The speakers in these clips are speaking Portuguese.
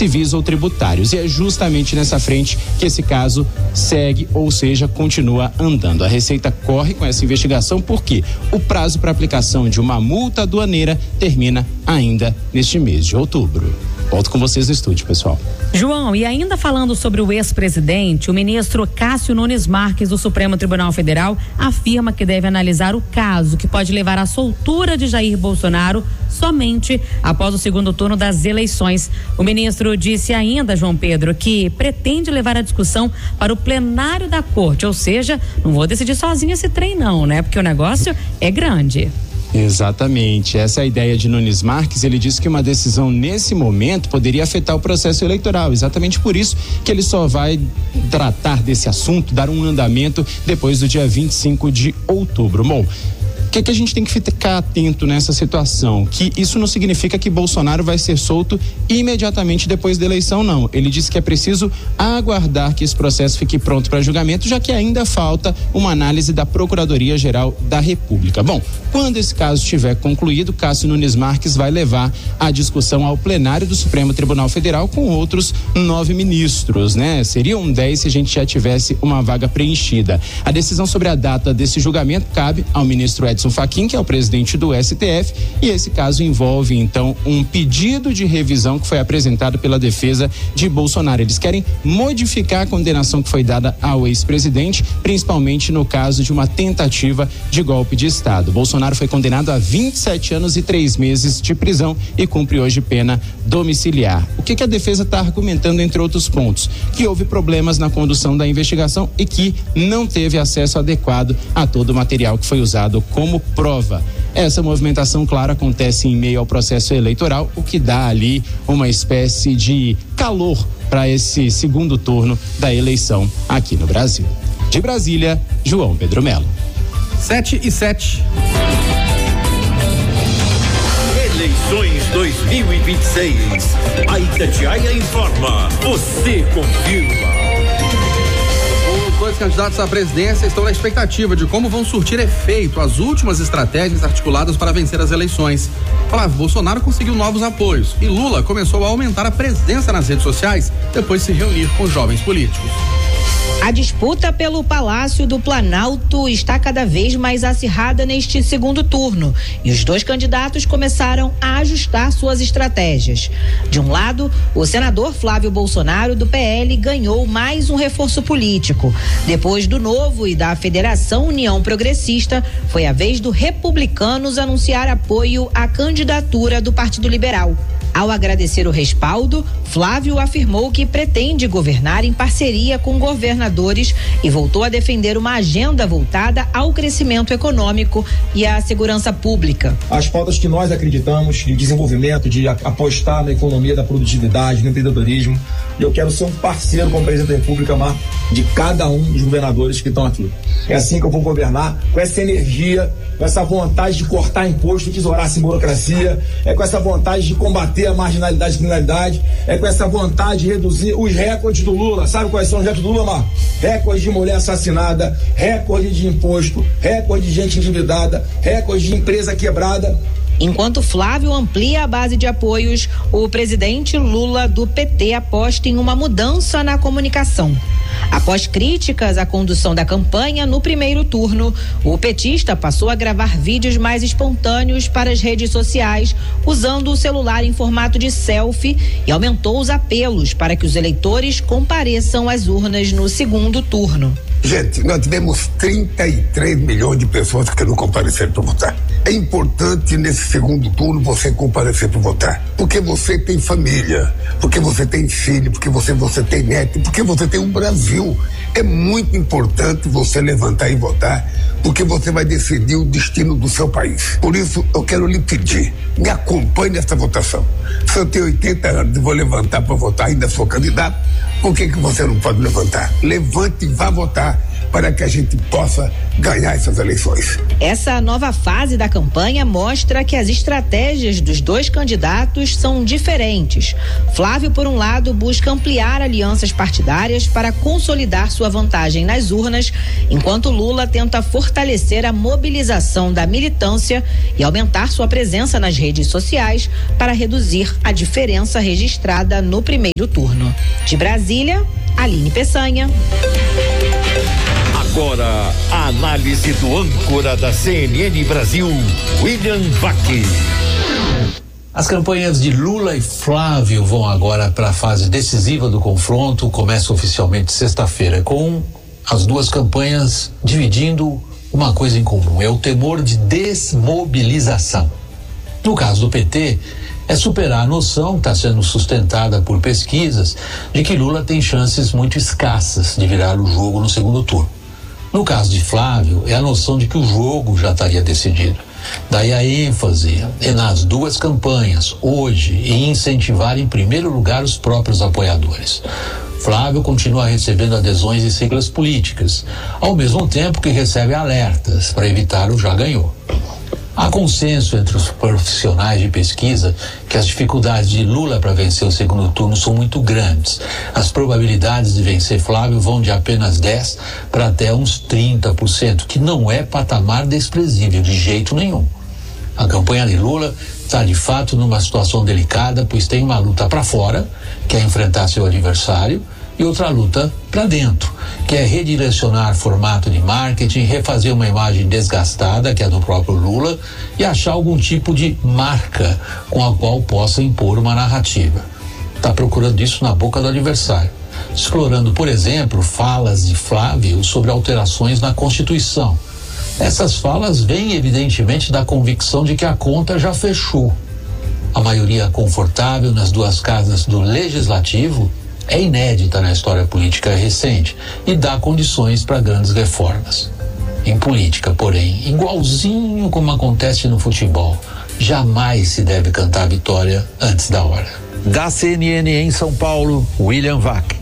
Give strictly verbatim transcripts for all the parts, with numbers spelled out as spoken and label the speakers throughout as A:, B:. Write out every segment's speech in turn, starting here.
A: civis ou tributários. E é justamente nessa frente que esse caso segue, ou seja, continua andando. A Receita corre com essa investigação porque o prazo para aplicação de uma multa aduaneira termina ainda neste mês de outubro. Volto com vocês no estúdio, pessoal.
B: João, e ainda falando sobre o ex-presidente, o ministro Cássio Nunes Marques do Supremo Tribunal Federal afirma que deve analisar o caso que pode levar à soltura de Jair Bolsonaro somente após o segundo turno das eleições. O ministro disse ainda, João Pedro, que pretende levar a discussão para o plenário da corte, ou seja, não vou decidir sozinho esse trem não, né? Porque o negócio é grande.
A: Exatamente, essa é a ideia de Nunes Marques. Ele disse que uma decisão nesse momento poderia afetar o processo eleitoral, exatamente por isso que ele só vai tratar desse assunto, dar um andamento depois do dia vinte e cinco de outubro. Bom, o que, que a gente tem que ficar atento nessa situação? Que isso não significa que Bolsonaro vai ser solto imediatamente depois da eleição, não. Ele disse que é preciso aguardar que esse processo fique pronto para julgamento, já que ainda falta uma análise da Procuradoria-Geral da República. Bom, quando esse caso estiver concluído, Cássio Nunes Marques vai levar a discussão ao plenário do Supremo Tribunal Federal com outros nove ministros, né? Seriam dez se a gente já tivesse uma vaga preenchida. A decisão sobre a data desse julgamento cabe ao ministro Edson Fachin, que é o presidente do S T F, e esse caso envolve então um pedido de revisão que foi apresentado pela defesa de Bolsonaro. Eles querem modificar a condenação que foi dada ao ex-presidente, principalmente no caso de uma tentativa de golpe de Estado. Bolsonaro foi condenado a vinte e sete anos e três meses de prisão e cumpre hoje pena domiciliar. O que que a defesa está argumentando, entre outros pontos? Que houve problemas na condução da investigação e que não teve acesso adequado a todo o material que foi usado como prova. Essa movimentação, claro, acontece em meio ao processo eleitoral, o que dá ali uma espécie de calor para esse segundo turno da eleição aqui no Brasil. De Brasília, João Pedro Melo.
C: Sete e sete.
D: Eleições dois mil e vinte e seis. A Itatiaia informa. Você confirma.
C: Os dois candidatos à presidência estão na expectativa de como vão surtir efeito as últimas estratégias articuladas para vencer as eleições. Flávio Bolsonaro conseguiu novos apoios e Lula começou a aumentar a presença nas redes sociais depois de se reunir com jovens políticos.
E: A disputa pelo Palácio do Planalto está cada vez mais acirrada neste segundo turno e os dois candidatos começaram a ajustar suas estratégias. De um lado, o senador Flávio Bolsonaro, do P L, ganhou mais um reforço político. Depois do Novo e da Federação União Progressista, foi a vez do Republicanos anunciar apoio à candidatura do Partido Liberal. Ao agradecer o respaldo, Flávio afirmou que pretende governar em parceria com governadores e voltou a defender uma agenda voltada ao crescimento econômico e à segurança pública.
F: As pautas que nós acreditamos de desenvolvimento, de apostar na economia da produtividade, no empreendedorismo, e eu quero ser um parceiro como presidente da República, Mar, de cada um dos governadores que estão aqui. É assim que eu vou governar, com essa energia, com essa vontade de cortar imposto, de tesourar essa burocracia, é com essa vontade de combater a marginalidade e criminalidade, é com essa vontade de reduzir os recordes do Lula. Sabe quais são os recordes do Lula, Mar? Recorde de mulher assassinada, recorde de imposto, recorde de gente endividada, recorde de empresa quebrada.
E: Enquanto Flávio amplia a base de apoios, o presidente Lula do P T aposta em uma mudança na comunicação. Após críticas à condução da campanha no primeiro turno, o petista passou a gravar vídeos mais espontâneos para as redes sociais, usando o celular em formato de selfie, e aumentou os apelos para que os eleitores compareçam às urnas no segundo turno.
G: Gente, nós tivemos trinta e três milhões de pessoas que não compareceram para votar. É importante nesse segundo turno você comparecer para votar, porque você tem família, porque você tem filho, porque você, você tem neto, porque você tem um Brasil. É muito importante você levantar e votar, porque você vai decidir o destino do seu país. Por isso, eu quero lhe pedir, me acompanhe nessa votação. Se eu tenho oitenta anos e vou levantar para votar, ainda sou candidato, por que que você não pode levantar? Levante e vá votar. para que a gente possa ganhar essas eleições.
E: Essa nova fase da campanha mostra que as estratégias dos dois candidatos são diferentes. Flávio, por um lado, busca ampliar alianças partidárias para consolidar sua vantagem nas urnas, enquanto Lula tenta fortalecer a mobilização da militância e aumentar sua presença nas redes sociais para reduzir a diferença registrada no primeiro turno. De Brasília, Aline Peçanha.
D: Agora, a análise do âncora da C N N Brasil, William Vac.
H: As campanhas de Lula e Flávio vão agora para a fase decisiva do confronto. Começa oficialmente sexta-feira, com as duas campanhas dividindo uma coisa em comum: é o temor de desmobilização. No caso do P T, é superar a noção, que está sendo sustentada por pesquisas, de que Lula tem chances muito escassas de virar o jogo no segundo turno. No caso de Flávio, é a noção de que o jogo já estaria decidido. Daí a ênfase é nas duas campanhas, hoje, em incentivar em primeiro lugar os próprios apoiadores. Flávio continua recebendo adesões de siglas políticas, ao mesmo tempo que recebe alertas para evitar o já ganhou. Há consenso entre os profissionais de pesquisa que as dificuldades de Lula para vencer o segundo turno são muito grandes. As probabilidades de vencer Flávio vão de apenas dez por cento para até uns trinta por cento, que não é patamar desprezível de jeito nenhum. A campanha de Lula está de fato numa situação delicada, pois tem uma luta para fora, que é enfrentar seu adversário, e outra luta para dentro, que é redirecionar formato de marketing, refazer uma imagem desgastada, que é do próprio Lula, e achar algum tipo de marca com a qual possa impor uma narrativa. Está procurando isso na boca do adversário, explorando, por exemplo, falas de Flávio sobre alterações na Constituição. Essas falas vêm evidentemente da convicção de que a conta já fechou. A maioria confortável nas duas casas do Legislativo é inédita na história política recente e dá condições para grandes reformas. Em política, porém, igualzinho como acontece no futebol, jamais se deve cantar vitória antes da hora. Da C N N em São Paulo, William Vac.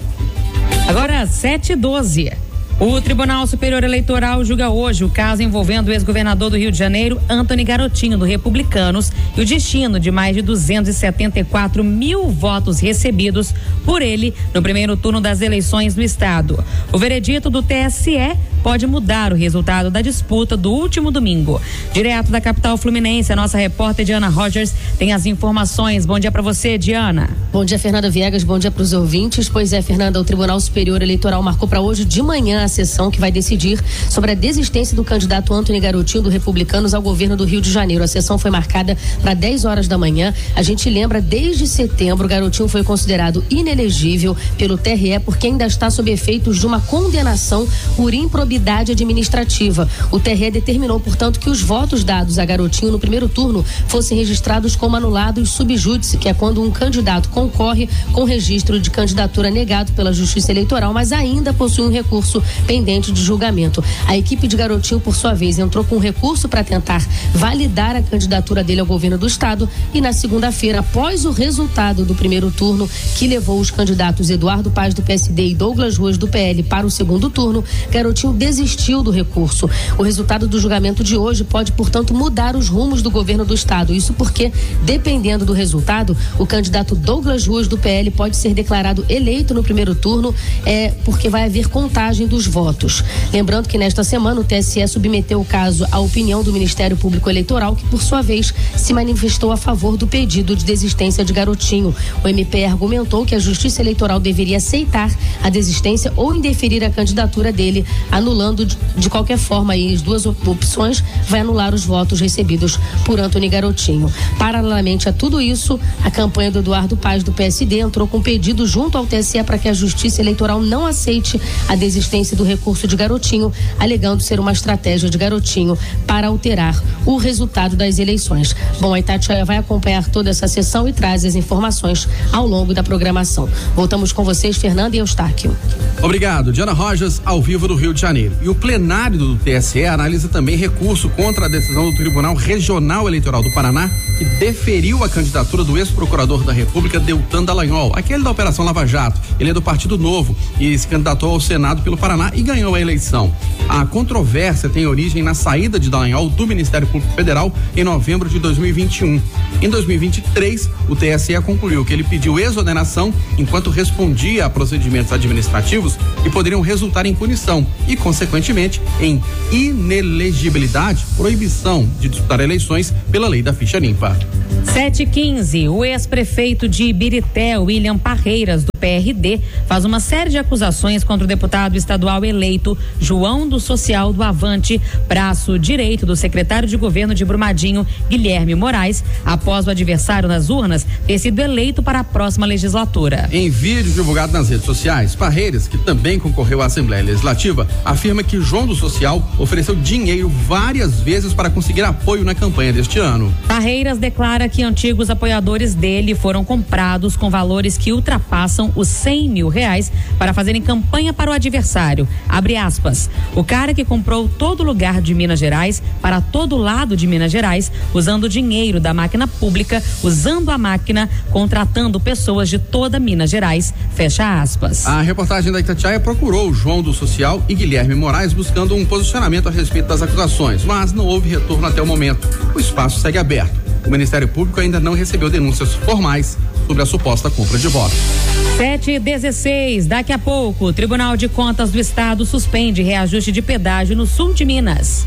B: Agora, sete e doze. O Tribunal Superior Eleitoral julga hoje o caso envolvendo o ex-governador do Rio de Janeiro, Antony Garotinho, do Republicanos, e o destino de mais de duzentos e setenta e quatro mil votos recebidos por ele no primeiro turno das eleições no estado. O veredito do T S E pode mudar o resultado da disputa do último domingo. Direto da capital fluminense, a nossa repórter Diana Rogers tem as informações. Bom dia para você, Diana.
I: Bom dia, Fernanda Viegas. Bom dia para os ouvintes. Pois é, Fernanda, o Tribunal Superior Eleitoral marcou para hoje de manhã a sessão que vai decidir sobre a desistência do candidato Antony Garotinho, do Republicanos, ao governo do Rio de Janeiro. A sessão foi marcada para dez horas da manhã. A gente lembra, desde setembro, Garotinho foi considerado inelegível pelo T R E porque ainda está sob efeitos de uma condenação por improbidade administrativa. O T R E determinou, portanto, que os votos dados a Garotinho no primeiro turno fossem registrados como anulados sub júdice, que é quando um candidato concorre com registro de candidatura negado pela Justiça Eleitoral, mas ainda possui um recurso pendente de julgamento. A equipe de Garotinho, por sua vez, entrou com um recurso para tentar validar a candidatura dele ao governo do estado e na segunda-feira, após o resultado do primeiro turno, que levou os candidatos Eduardo Paz do P S D e Douglas Ruas do P L para o segundo turno, Garotinho desistiu do recurso. O resultado do julgamento de hoje pode, portanto, mudar os rumos do governo do estado. Isso porque, dependendo do resultado, o candidato Douglas Ruas do P L pode ser declarado eleito no primeiro turno, é, porque vai haver contagem dos votos. Lembrando que nesta semana o T S E submeteu o caso à opinião do Ministério Público Eleitoral, que por sua vez se manifestou a favor do pedido de desistência de Garotinho. O M P argumentou que a Justiça Eleitoral deveria aceitar a desistência ou indeferir a candidatura dele, anulando de, de qualquer forma aí as duas opções, vai anular os votos recebidos por Antony Garotinho. Paralelamente a tudo isso, a campanha do Eduardo Paz do P S D entrou com pedido junto ao T S E para que a Justiça Eleitoral não aceite a desistência do recurso de Garotinho, alegando ser uma estratégia de Garotinho para alterar o resultado das eleições. Bom, a Itatiaia vai acompanhar toda essa sessão e traz as informações ao longo da programação. Voltamos com vocês, Fernanda e Eustáquio.
C: Obrigado. Diana Rogers, ao vivo do Rio de Janeiro. E o plenário do T S E analisa também recurso contra a decisão do Tribunal Regional Eleitoral do Paraná que deferiu a candidatura do ex-procurador da República, Deltan Dallagnol, aquele da Operação Lava Jato. Ele é do Partido Novo e se candidatou ao Senado pelo Paraná e ganhou a eleição. A controvérsia tem origem na saída de Dallagnol do Ministério Público Federal em novembro de dois mil e vinte e um. Em dois mil e vinte e três, o T S E concluiu que ele pediu exoneração enquanto respondia a procedimentos administrativos que poderiam resultar em punição e, consequentemente, em inelegibilidade, proibição de disputar eleições pela lei da ficha limpa.
B: sete e quinze, o ex-prefeito de Ibirité, William Parreiras, do P R D, faz uma série de acusações contra o deputado estadual eleito João do Social do Avante, braço direito do secretário de governo de Brumadinho, Guilherme Moraes, após o adversário nas urnas ter sido eleito para a próxima legislatura.
C: Em vídeo divulgado nas redes sociais, Parreiras, que também concorreu à Assembleia Legislativa, afirma que João do Social ofereceu dinheiro várias vezes para conseguir apoio na campanha deste ano.
B: Parreiras declara que antigos apoiadores dele foram comprados com valores que ultrapassam os cem mil reais para fazerem campanha para o adversário. Abre aspas. O cara que comprou todo lugar de Minas Gerais para todo lado de Minas Gerais, usando o dinheiro da máquina pública, usando a máquina, contratando pessoas de toda Minas Gerais. Fecha aspas.
C: A reportagem da Itatiaia procurou João do Social e Guilherme Moraes buscando um posicionamento a respeito das acusações, mas não houve retorno até o momento. O espaço segue aberto. O Ministério Público ainda não recebeu denúncias formais sobre a suposta compra de votos.
B: sete e dezesseis, daqui a pouco, o Tribunal de Contas do Estado suspende reajuste de pedágio no sul de Minas.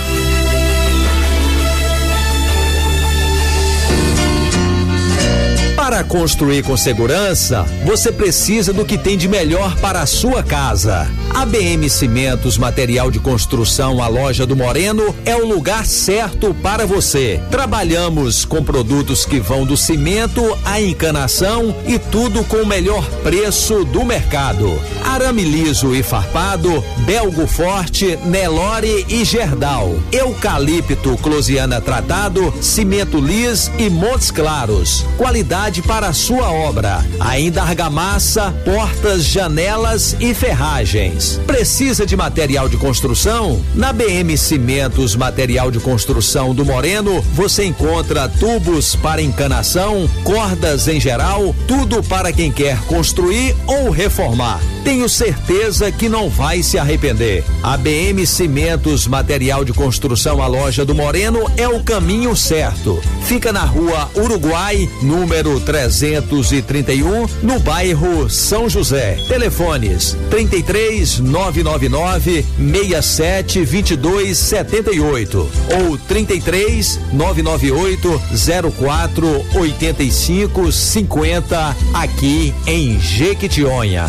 J: Para construir com segurança, você precisa do que tem de melhor para a sua casa. A B M Cimentos Material de Construção, a loja do Moreno, é o lugar certo para você. Trabalhamos com produtos que vão do cimento à encanação e tudo com o melhor preço do mercado. Arame liso e farpado, Belgo Forte, Nelore e Gerdau. Eucalipto Closiana tratado, cimento lis e Montes Claros. Qualidade para a sua obra. Ainda argamassa, portas, janelas e ferragens. Precisa de material de construção? Na B M Cimentos Material de Construção do Moreno, você encontra tubos para encanação, cordas em geral, tudo para quem quer construir ou reformar. Tenho certeza que não vai se arrepender. A B M Cimentos Material de Construção, a loja do Moreno, é o caminho certo. Fica na rua Uruguai, número trezentos e trinta e um, no bairro São José. Telefones trinta e três, nove nove nove, seis sete, dois dois sete oito ou trinta e três, nove nove oito, zero quatro, oito cinco cinco zero, aqui em Jequitinhonha.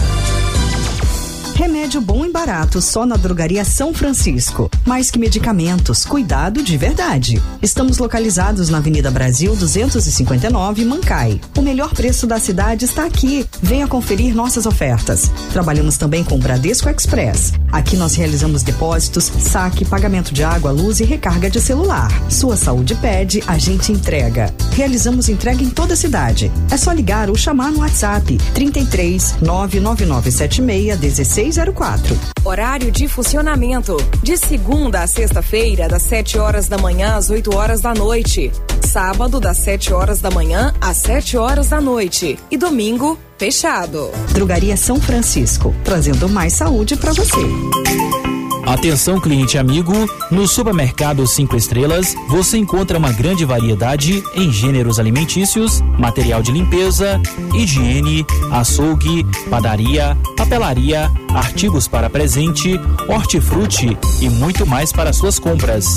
K: Remédio bom e barato só na Drogaria São Francisco. Mais que medicamentos, cuidado de verdade. Estamos localizados na Avenida Brasil duzentos e cinquenta e nove, Mancai. O melhor preço da cidade está aqui. Venha conferir nossas ofertas. Trabalhamos também com o Bradesco Express. Aqui nós realizamos depósitos, saque, pagamento de água, luz e recarga de celular. Sua saúde pede, a gente entrega. Realizamos entrega em toda a cidade. É só ligar ou chamar no WhatsApp trinta e três, nove nove nove sete seis, dezesseis zero quatro.
L: Horário de funcionamento: de segunda a sexta-feira, das sete horas da manhã às oito horas da noite. Sábado, das sete horas da manhã às sete horas da noite. E domingo, fechado.
K: Drogaria São Francisco, trazendo mais saúde para você.
M: Atenção, cliente amigo, no Supermercado Cinco Estrelas você encontra uma grande variedade em gêneros alimentícios, material de limpeza, higiene, açougue, padaria, papelaria, artigos para presente, hortifruti e muito mais para suas compras.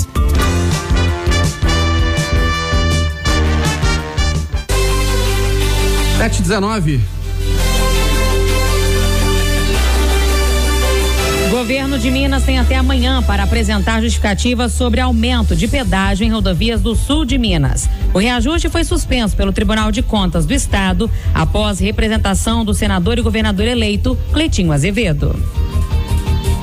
C: sete e dezenove.
B: O governo de Minas tem até amanhã para apresentar justificativa sobre aumento de pedágio em rodovias do sul de Minas. O reajuste foi suspenso pelo Tribunal de Contas do Estado após representação do senador e governador eleito Cleitinho Azevedo.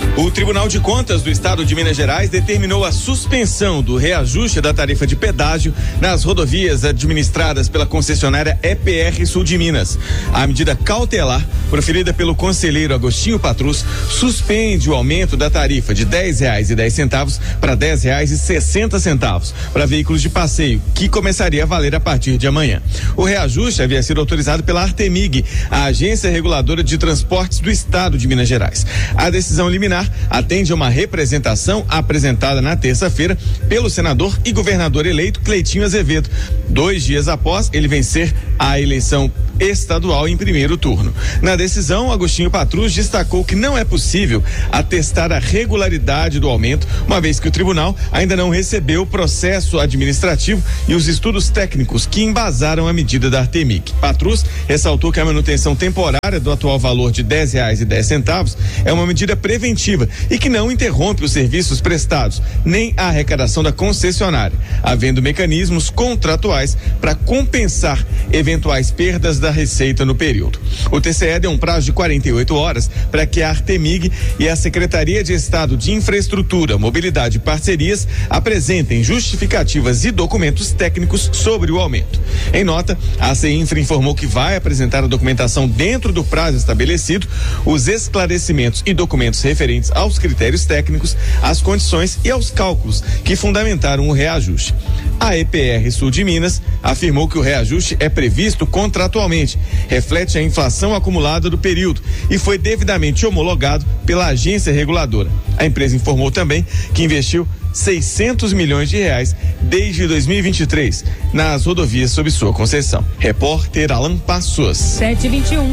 N: O Tribunal de Contas do Estado de Minas Gerais determinou a suspensão do reajuste da tarifa de pedágio nas rodovias administradas pela concessionária E P R Sul de Minas. A medida cautelar, proferida pelo conselheiro Agostinho Patrus, suspende o aumento da tarifa de dez reais e dez centavos para dez reais e sessenta centavos para veículos de passeio, que começaria a valer a partir de amanhã. O reajuste havia sido autorizado pela Artemig, a Agência Reguladora de Transportes do Estado de Minas Gerais. A decisão liminar atende a uma representação apresentada na terça-feira pelo senador e governador eleito Cleitinho Azevedo, dois dias após ele vencer a eleição estadual em primeiro turno. Na decisão, Agostinho Patrus destacou que não é possível atestar a regularidade do aumento, uma vez que o tribunal ainda não recebeu o processo administrativo e os estudos técnicos que embasaram a medida da Artemig. Patrus ressaltou que a manutenção temporária do atual valor de dez reais e dez centavos é uma medida preventiva e que não interrompe os serviços prestados, nem a arrecadação da concessionária, havendo mecanismos contratuais para compensar eventuais perdas da receita no período. O T C E deu um prazo de quarenta e oito horas para que a Artemig e a Secretaria de Estado de Infraestrutura, Mobilidade e Parcerias apresentem justificativas e documentos técnicos sobre o aumento. Em nota, a CEINFRA informou que vai apresentar a documentação dentro do prazo estabelecido, os esclarecimentos e documentos referentes aos critérios técnicos, às condições e aos cálculos que fundamentaram o reajuste. A E P R Sul de Minas afirmou que o reajuste é previsto contratualmente, reflete a inflação acumulada do período e foi devidamente homologado pela agência reguladora. A empresa informou também que investiu seiscentos milhões de reais desde dois mil e vinte e três nas rodovias sob sua concessão. Repórter Alan Passos.
B: sete e vinte e um.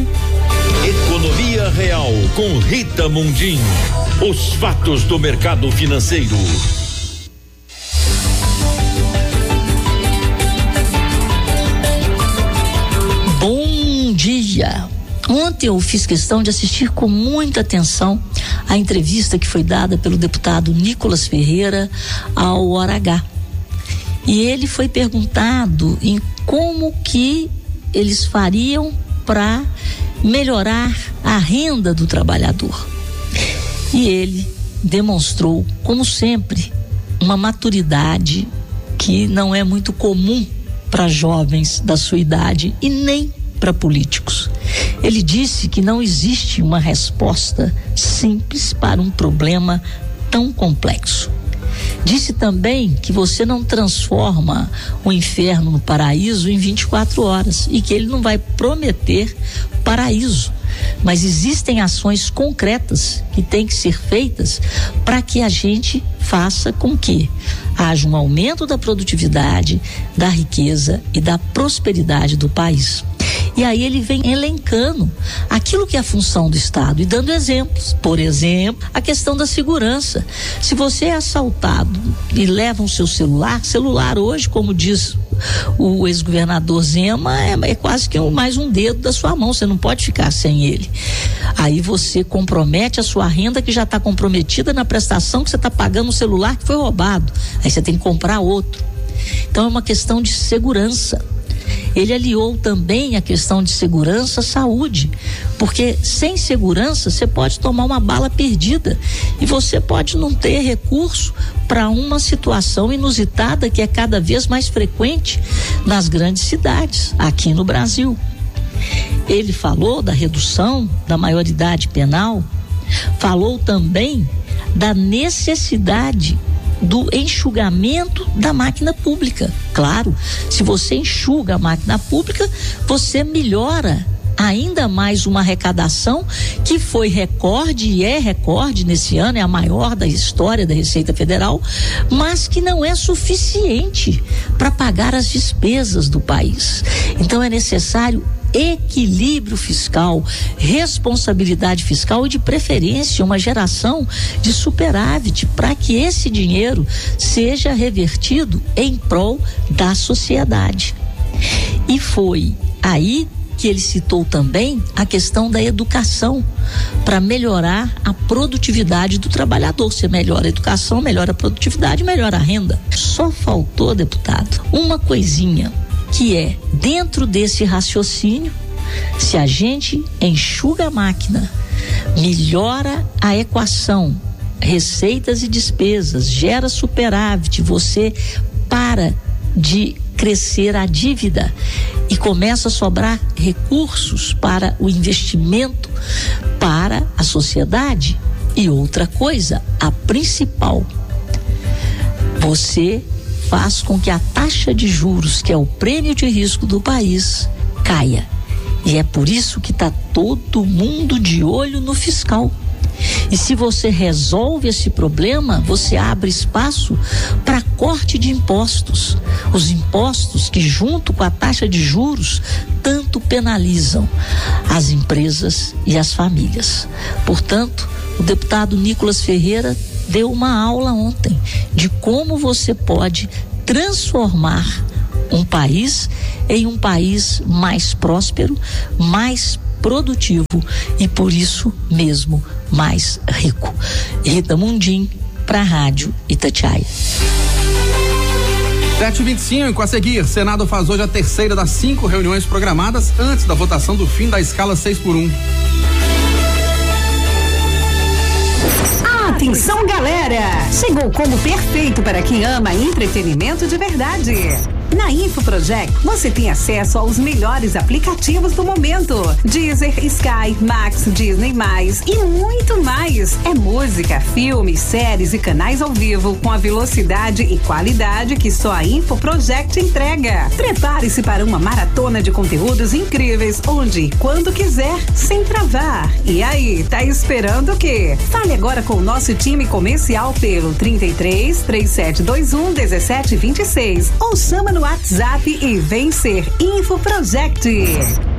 D: Economia Real com Rita Mundim. Os fatos do mercado financeiro.
O: Bom dia. Ontem eu fiz questão de assistir com muita atenção a entrevista que foi dada pelo deputado Nicolas Ferreira ao Hora H. E ele foi perguntado em como que eles fariam para melhorar a renda do trabalhador. E ele demonstrou, como sempre, uma maturidade que não é muito comum para jovens da sua idade e nem para políticos. Ele disse que não existe uma resposta simples para um problema tão complexo. Disse também que você não transforma o inferno no paraíso em vinte e quatro horas e que ele não vai prometer paraíso, mas existem ações concretas que têm que ser feitas para que a gente faça com que haja um aumento da produtividade, da riqueza e da prosperidade do país. E aí ele vem elencando aquilo que é a função do Estado e dando exemplos. Por exemplo, a questão da segurança. Se você é assaltado e levam o seu celular, celular hoje, como diz o ex-governador Zema, é, é quase que um, mais um dedo da sua mão, você não pode ficar sem ele. Aí você compromete a sua renda que já está comprometida na prestação que você está pagando no celular que foi roubado. Aí você tem que comprar outro. Então é uma questão de segurança. Ele aliou também a questão de segurança à saúde, porque sem segurança você pode tomar uma bala perdida e você pode não ter recurso para uma situação inusitada que é cada vez mais frequente nas grandes cidades, aqui no Brasil. Ele falou da redução da maioridade penal, falou também da necessidade do enxugamento da máquina pública. Claro, se você enxuga a máquina pública, você melhora ainda mais uma arrecadação que foi recorde e é recorde nesse ano, é a maior da história da Receita Federal, mas que não é suficiente para pagar as despesas do país. Então é necessário equilíbrio fiscal, responsabilidade fiscal e de preferência uma geração de superávit para que esse dinheiro seja revertido em prol da sociedade. E foi aí que ele citou também a questão da educação para melhorar a produtividade do trabalhador. Você melhora a educação, melhora a produtividade, melhora a renda. Só faltou, deputado, uma coisinha, que é, dentro desse raciocínio, se a gente enxuga a máquina, melhora a equação receitas e despesas, gera superávit, você para de crescer a dívida e começa a sobrar recursos para o investimento para a sociedade. E outra coisa, a principal, você faz com que a taxa de juros, que é o prêmio de risco do país, caia. E é por isso que está todo mundo de olho no fiscal. E se você resolve esse problema, você abre espaço para corte de impostos. Os impostos que, junto com a taxa de juros, tanto penalizam as empresas e as famílias. Portanto, o deputado Nicolas Ferreira deu uma aula ontem de como você pode transformar um país em um país mais próspero, mais produtivo e, por isso mesmo, mais rico. Rita Mundim, para a Rádio Itatiaia.
C: sete e vinte e cinco, a seguir, Senado faz hoje a terceira das cinco reuniões programadas antes da votação do fim da escala seis por um.
P: Atenção, galera! Chegou o combo perfeito para quem ama entretenimento de verdade. Na InfoProject, você tem acesso aos melhores aplicativos do momento. Deezer, Sky, Max, Disney+, e muito mais. É música, filmes, séries e canais ao vivo com a velocidade e qualidade que só a InfoProject entrega. Prepare-se para uma maratona de conteúdos incríveis, onde e quando quiser, sem travar. E aí, tá esperando o quê? Fale agora com o nosso time comercial pelo trinta e três, três sete dois um, dezessete vinte e seis ou chama no WhatsApp e vem ser InfoProject.